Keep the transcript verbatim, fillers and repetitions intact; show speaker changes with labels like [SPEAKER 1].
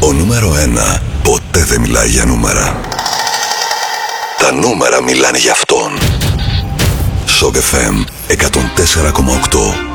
[SPEAKER 1] Ο νούμερο ένα ποτέ δεν μιλάει για νούμερα. Τα νούμερα μιλάνε για αυτόν. Σοκ εφ εμ εκατόν τέσσερα κόμμα οκτώ.